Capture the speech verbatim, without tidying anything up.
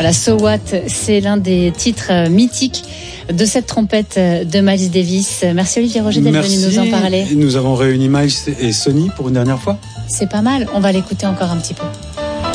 Voilà, So What, c'est l'un des titres mythiques de cette trompette de Miles Davis. Merci Olivier Roger d'être venu nous en parler. Nous avons réuni Miles et Sonny pour une dernière fois. C'est pas mal, on va l'écouter encore un petit peu.